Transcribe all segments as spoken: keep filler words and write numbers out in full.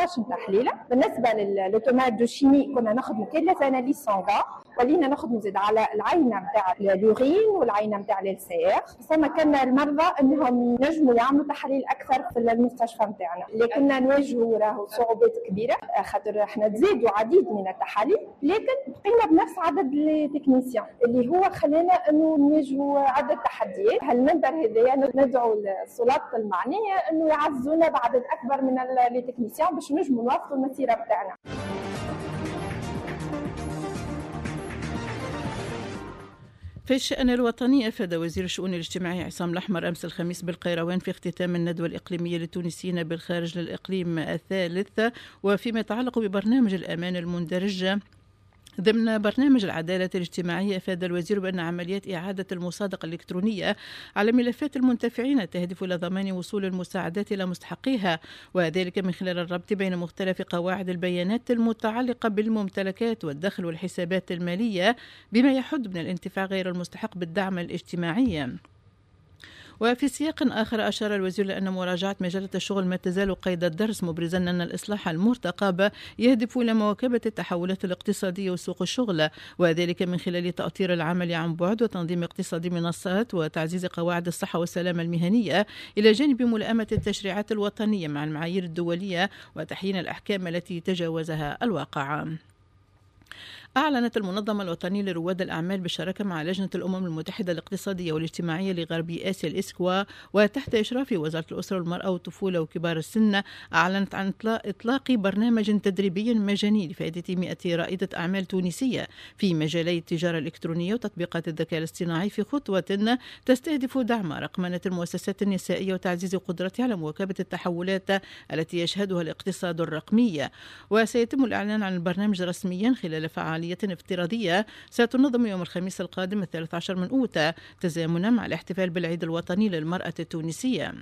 سبعطاش تحليله. بالنسبه للأوتومات دو شيمي كنا نخدموا كل الاناليز سانغا، ولينا نخدموا زيد على العينه نتاع اليورين والعينه نتاع السير. فما كان المرضى انهم ينجموا يعملوا تحاليل اكثر في المستشفى نتاعنا، لكن نواجهوا راهو صعوبات كبيره خاطر احنا تزيدوا عديد من التحاليل، لكن بقينا بنفس عدد التكنيسيان اللي هو خلانا انه نواجهوا عدة تحديات. هالمنبر هذايا ندعو السلطات المعنيه انه يعزونا بعدد اكبر من التكنيسيان باش نجموا نوصلوا المسيره بتاعنا. في الشأن الوطني أفاد وزير الشؤون الاجتماعية عصام الأحمر أمس الخميس بالقيروان في اختتام الندوة الإقليمية للتونسيين بالخارج للإقليم الثالث، وفيما يتعلق ببرنامج الأمان المندرج ضمن برنامج العدالة الاجتماعية. أفاد الوزير بأن عمليات إعادة المصادقة الإلكترونية على ملفات المنتفعين تهدف إلى ضمان وصول المساعدات إلى مستحقيها، وذلك من خلال الربط بين مختلف قواعد البيانات المتعلقة بالممتلكات والدخل والحسابات المالية، بما يحد من الانتفاع غير المستحق بالدعم الاجتماعي. وفي سياق آخر أشار الوزير لأن مراجعة مجلة الشغل ما تزال قيد الدرس، مبرزا أن الإصلاح المرتقب يهدف إلى مواكبة التحولات الاقتصادية وسوق الشغل، وذلك من خلال تأطير العمل عن بعد وتنظيم اقتصادي منصات وتعزيز قواعد الصحة والسلامة المهنية، إلى جانب ملائمة التشريعات الوطنية مع المعايير الدولية وتحيين الأحكام التي تجاوزها الواقع. أعلنت المنظمة الوطنية لرواد الأعمال بالشراكة مع لجنة الأمم المتحدة الاقتصادية والاجتماعية لغرب آسيا الإسكوا وتحت إشراف وزارة الأسرة والمرأة والطفولة وكبار السن، أعلنت عن إطلاق برنامج تدريبي مجاني لفائدة مئة رائدة أعمال تونسية في مجالي التجارة الإلكترونية وتطبيقات الذكاء الاصطناعي، في خطوة تستهدف دعم رقمنة المؤسسات النسائية وتعزيز قدرتها على مواكبة التحولات التي يشهدها الاقتصاد الرقمي. وسيتم الإعلان عن البرنامج رسميا خلال فعالية افتراضية ستنظم يوم الخميس القادم الثالث عشر من أوت تزامنا مع الاحتفال بالعيد الوطني للمرأة التونسية.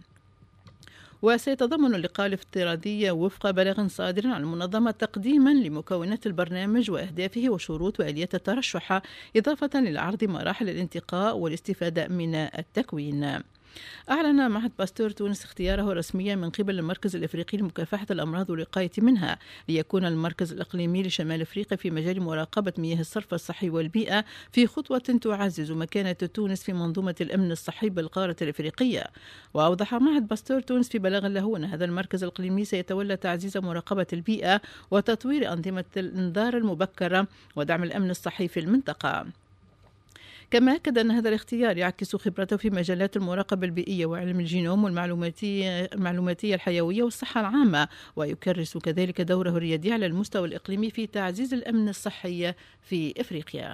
وسيتضمن اللقاء الافتراضي وفق بلاغ صادر عن المنظمة تقديما لمكونات البرنامج وأهدافه وشروط وآليات الترشح، إضافة للعرض مراحل الانتقاء والاستفادة من التكوين. أعلن معهد باستور تونس اختياره رسميا من قبل المركز الإفريقي لمكافحة الأمراض والوقاية منها ليكون المركز الإقليمي لشمال أفريقيا في مجال مراقبة مياه الصرف الصحي والبيئة، في خطوة تعزز مكانة تونس في منظومة الأمن الصحي بالقارة الإفريقية. وأوضح معهد باستور تونس في بلاغ له أن هذا المركز الإقليمي سيتولى تعزيز مراقبة البيئة وتطوير أنظمة الإنذار المبكرة ودعم الأمن الصحي في المنطقة. كما أكد أن هذا الاختيار يعكس خبرته في مجالات المراقبة البيئية وعلم الجينوم والمعلوماتية المعلوماتية الحيوية والصحة العامة، ويكرس كذلك دوره الريادي على المستوى الإقليمي في تعزيز الأمن الصحي في إفريقيا.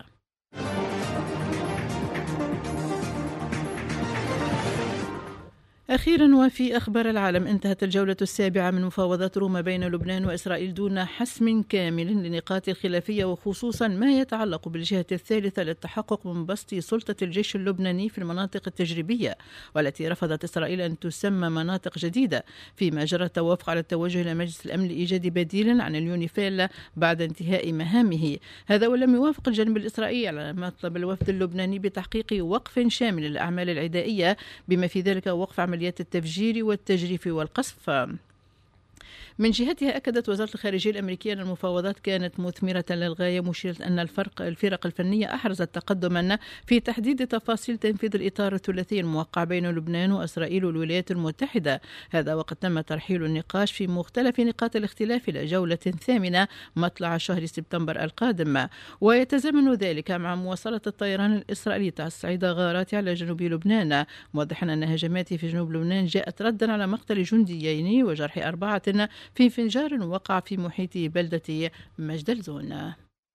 أخيرا وفي أخبار العالم، انتهت الجولة السابعة من مفاوضات روما بين لبنان وإسرائيل دون حسم كامل لنقاط الخلافية، وخصوصا ما يتعلق بالجهة الثالثة للتحقق من بسط سلطة الجيش اللبناني في المناطق التجريبية، والتي رفضت إسرائيل أن تسمى مناطق جديدة، فيما جرى التوافق على التوجه إلى مجلس الأمن لإيجاد بديل عن اليونيفيل بعد انتهاء مهامه. هذا ولم يوافق الجانب الإسرائيلي على مطلب الوفد اللبناني بتحقيق وقف شامل للأعمال العدائية، بما في ذلك وقف عمليات التفجير والتجريف والقصف. من جهتها أكدت وزارة الخارجية الأمريكية أن المفاوضات كانت مثمرة للغاية، مشيرة أن الفرق الفرق الفنية أحرزت تقدما في تحديد تفاصيل تنفيذ الإطار الثلاثي الموقع بين لبنان وإسرائيل والولايات المتحدة. هذا وقد تم ترحيل النقاش في مختلف نقاط الاختلاف إلى جولة ثامنة مطلع شهر سبتمبر القادم، ويتزامن ذلك مع مواصلة الطيران الإسرائيلي تصعيد غارات على جنوب لبنان، موضحا أن هجماته في جنوب لبنان جاءت ردا على مقتل جنديين وجرح أربعة في انفجار وقع في محيط بلدة مجدلزون.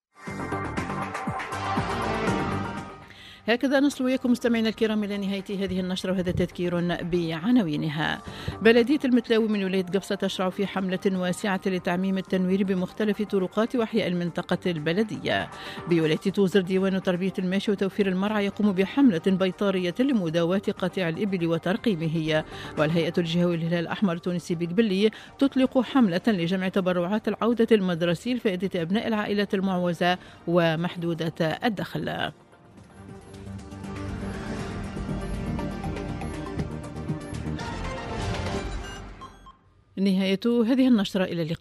هكذا نصل وياكم مستمعينا الكرام إلى نهاية هذه النشرة، وهذا تذكير بعناوينها. بلدية المتلاوي من ولاية قفصة تشرع في حملة واسعة لتعميم التنوير بمختلف طرقات وأحياء المنطقة البلدية. بولاية توزر ديوان تربية الماشي وتوفير المرعى يقوم بحملة بيطارية لمداواة قطيع الإبل وترقيمه. والهيئة الجهوية للهلال الأحمر التونسي بقبلي تطلق حملة لجمع تبرعات العودة المدرسية لفائدة أبناء العائلات المعوزة ومحدودة الدخل. نهاية هذه النشرة، إلى اللقاء.